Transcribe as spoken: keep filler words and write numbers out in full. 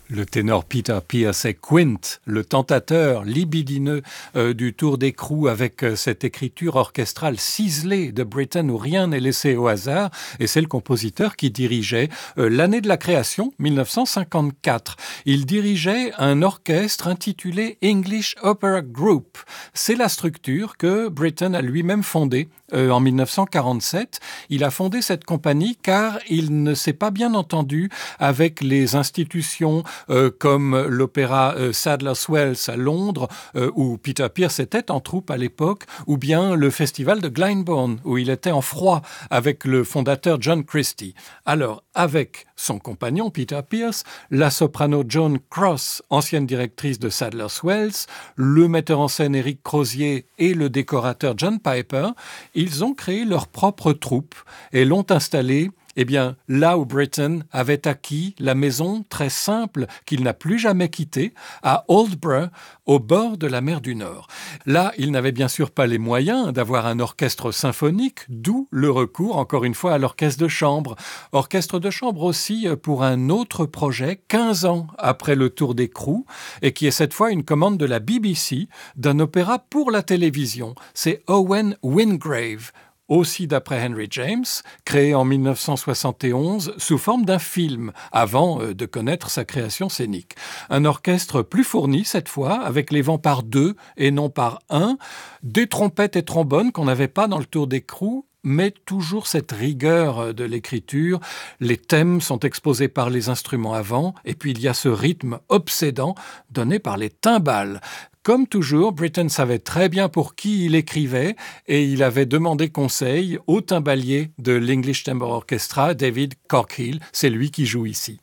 Le ténor Peter Pears est Quint, le tentateur libidineux euh, du Tour d'écrou avec euh, cette écriture orchestrale ciselée de Britten où rien n'est laissé au hasard, et c'est le compositeur qui dirigeait euh, l'année de la création, mille neuf cent cinquante-quatre. Il dirigeait un orchestre intitulé English Opera Group. C'est la structure que Britten a lui-même fondée euh, en mille neuf cent quarante-sept. Il a fondé cette compagnie car il ne s'est pas bien entendu avec les institutions Euh, comme l'opéra euh, Sadler's Wells à Londres, euh, où Peter Pears était en troupe à l'époque, ou bien le festival de Glyndebourne, où il était en froid avec le fondateur John Christie. Alors, avec son compagnon Peter Pears, la soprano Joan Cross, ancienne directrice de Sadler's Wells, le metteur en scène Eric Crozier et le décorateur John Piper, ils ont créé leur propre troupe et l'ont installée Eh bien, là où Britten avait acquis la maison très simple qu'il n'a plus jamais quittée, à Aldborough, au bord de la mer du Nord. Là, il n'avait bien sûr pas les moyens d'avoir un orchestre symphonique, d'où le recours, encore une fois, à l'orchestre de chambre. Orchestre de chambre aussi pour un autre projet, quinze ans après le Tour d'écrou, et qui est cette fois une commande de la B B C d'un opéra pour la télévision. C'est Owen Wingrave, aussi d'après Henry James, créé en mille neuf cent soixante et onze sous forme d'un film, avant euh, de connaître sa création scénique. Un orchestre plus fourni cette fois, avec les vents par deux et non par un, des trompettes et trombones qu'on n'avait pas dans le Tour d'écrou, mais toujours cette rigueur de l'écriture. Les thèmes sont exposés par les instruments avant, et puis il y a ce rythme obsédant donné par les timbales. Comme toujours, Britten savait très bien pour qui il écrivait et il avait demandé conseil au timbalier de l'English Chamber Orchestra, David Cockhill. C'est lui qui joue ici.